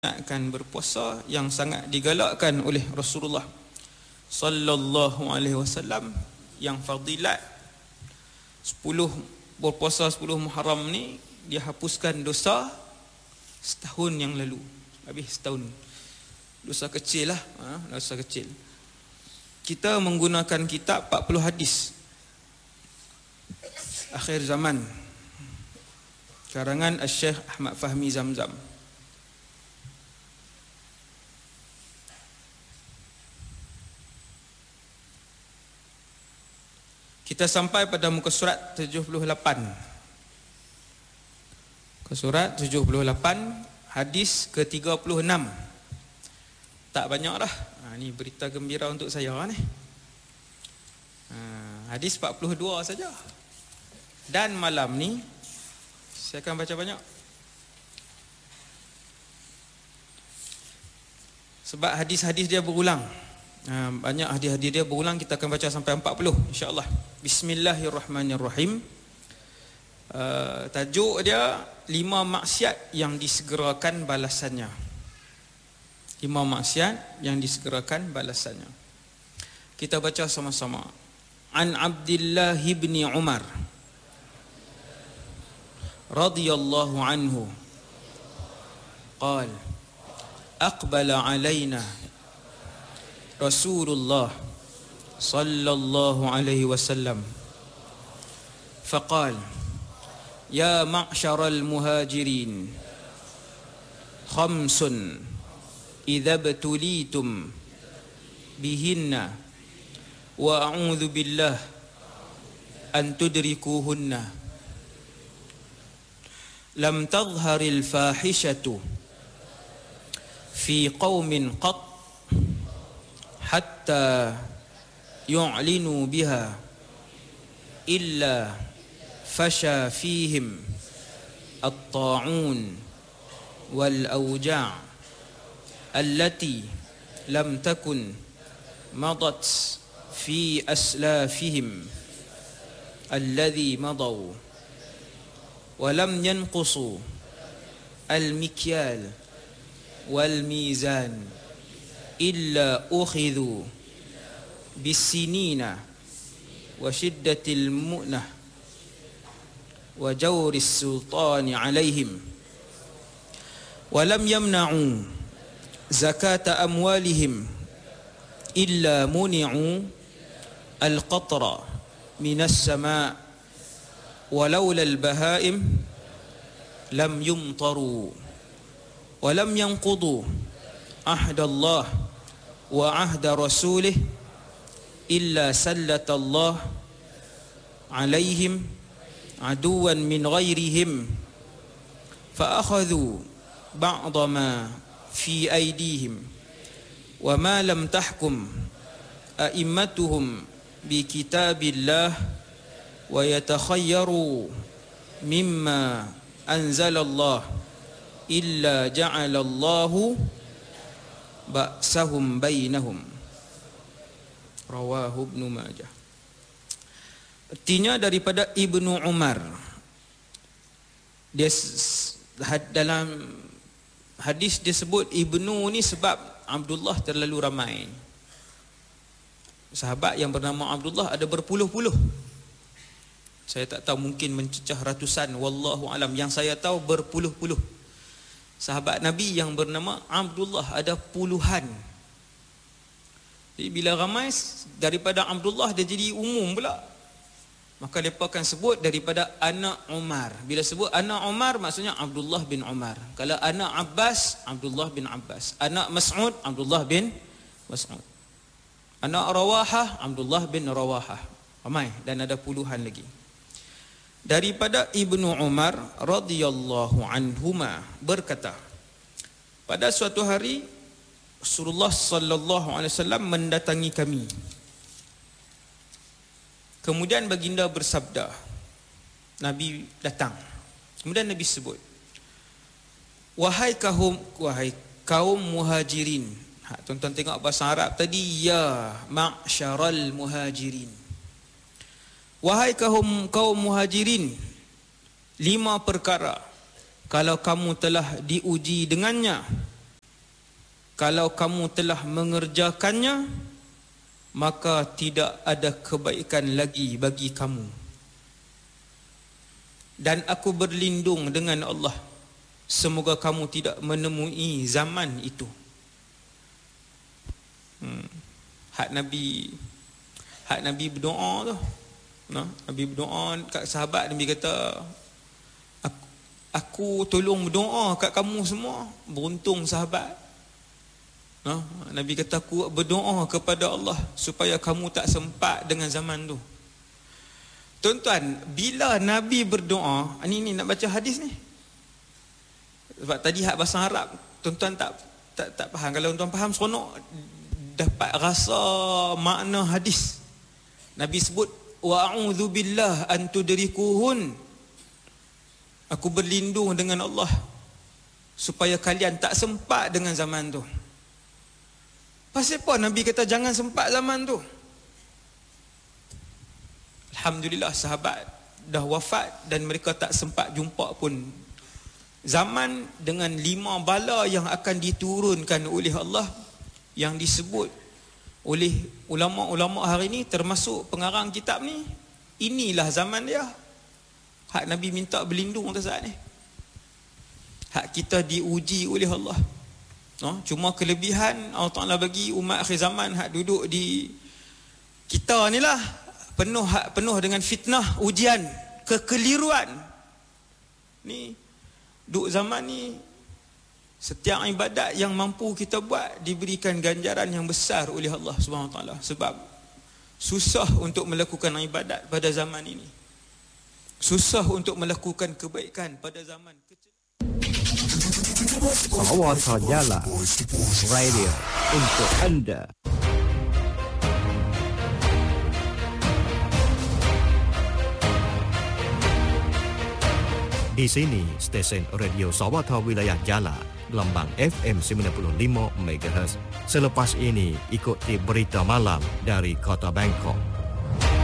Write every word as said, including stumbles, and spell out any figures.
akan berpuasa yang sangat digalakkan oleh Rasulullah sallallahu alaihi wasallam, yang fadilat sepuluh berpuasa sepuluh Muharram ni dia hapuskan dosa setahun yang lalu, habis setahun. Dosa kecil lah, ha? dosa kecil. Kita menggunakan kitab empat puluh hadis akhir zaman karangan Syekh Ahmad Fahmi Zamzam. Kita sampai pada muka surat tujuh puluh lapan. Muka surat tujuh puluh lapan, hadis ke tiga puluh enam. Tak banyak dah. Ha, ni berita gembira untuk saya ni. Ha, hadis empat puluh dua saja. Dan malam ni saya akan baca banyak. Sebab hadis-hadis dia berulang. Ha, banyak hadis-hadis dia berulang, kita akan baca sampai empat puluh insya-Allah. Bismillahirrahmanirrahim. Uh, tajuk dia lima maksiat yang disegerakan balasannya. Lima maksiat yang disegerakan balasannya. Kita baca sama-sama. An Abdullah bin Umar radhiyallahu anhu qala aqbala alaina Rasulullah sallallahu alaihi wasallam faqal ya ma'syaral muhajirin khamsun idza btulitum bihinna wa a'udzu billah an tudrikuhunna lam tadhharil fahishatu fi qaumin qat hatta yu'linu biha illa fasha fihim at-ta'un wal awja' allati lam takun madat fi aslafihim alladhi madaw wa lam yanqusu al-mikyal wal mizan illa ukhidhu bisinina wa shiddatil mu'nah wa jawris sultani alaihim wa lam yamna'u zakata amwalihim illa muni'u al-qatra minas sama' wa lawla al-bahaim lam yumtaru wa lam yanqudu ahdallah wa ahda rasulih illa sallatallah alaihim aduwan min ghairihim fa akhadhu ba'da ma fi aydihim wa ma lam tahkum a'immatuhum bi kitabillah wa yatakhayyaru mimma anzalallah illa ja'alallahu ba'sahum bainahum. Rawahu Ibnu Majah. Artinya daripada Ibnu Umar. Dia dalam hadis dia sebut Ibnu ni sebab Abdullah terlalu ramai. Sahabat yang bernama Abdullah ada berpuluh-puluh. Saya tak tahu, mungkin mencecah ratusan, wallahu alam. Yang saya tahu berpuluh-puluh. Sahabat Nabi yang bernama Abdullah ada puluhan. Jadi bila ramai daripada Abdullah dia jadi umum pula. Maka mereka akan sebut daripada anak Umar. Bila sebut anak Umar maksudnya Abdullah bin Umar. Kalau anak Abbas, Abdullah bin Abbas. Anak Mas'ud, Abdullah bin Mas'ud. Anak Rawahah, Abdullah bin Rawahah. Ramai dan ada puluhan lagi. Daripada Ibnu Umar radhiyallahu anhuma berkata, pada suatu hari Rasulullah sallallahu alaihi wasallam mendatangi kami. Kemudian baginda bersabda, Nabi datang. Kemudian Nabi sebut, wahai kaum wahai kaum muhajirin. Ha, tuan-tuan tengok bahasa Arab tadi, ya ma'syaral muhajirin. Wahai kaum kaum muhajirin, lima perkara kalau kamu telah diuji dengannya, kalau kamu telah mengerjakannya, maka tidak ada kebaikan lagi bagi kamu. Dan aku berlindung dengan Allah, semoga kamu tidak menemui zaman itu. Hmm. Hak Nabi, hak Nabi berdoa tu. Nah, Nabi berdoa kat sahabat, Nabi kata, aku, aku tolong berdoa kat kamu semua. Beruntung sahabat. Nah, Nabi kata, aku berdoa kepada Allah supaya kamu tak sempat dengan zaman tu. Tuan-tuan, bila Nabi berdoa, ini ni nak baca hadis ni. Sebab tadi hak bahasa Arab, tuan-tuan tak tak tak faham. Kalau tuan faham seronok dapat rasa makna hadis. Nabi sebut wa a'udzu billah an tudrikuhun. Aku berlindung dengan Allah supaya kalian tak sempat dengan zaman tu. Pasal apa Nabi kata jangan sempat zaman tu? Alhamdulillah sahabat dah wafat dan mereka tak sempat jumpa pun zaman dengan lima bala yang akan diturunkan oleh Allah, yang disebut oleh ulama-ulama hari ini, termasuk pengarang kitab ni. Inilah zaman dia. Hak Nabi minta berlindung atas saat ni. Hak kita diuji oleh Allah. No, cuma kelebihan Allah Ta'ala bagi umat akhir zaman hak duduk di kita ni lah, penuh hak penuh dengan fitnah, ujian, kekeliruan. Ni duduk zaman ni, setiap ibadat yang mampu kita buat diberikan ganjaran yang besar oleh Allah Subhanahu Wa Taala. Sebab susah untuk melakukan ibadat pada zaman ini. Susah untuk melakukan kebaikan pada zaman kecil. Salawat Jala Radio untuk anda. Di sini stesen radio Sawata Wilayah Jala, gelombang F M sembilan puluh lima megahertz. Selepas ini ikuti berita malam dari Kota Bangkok.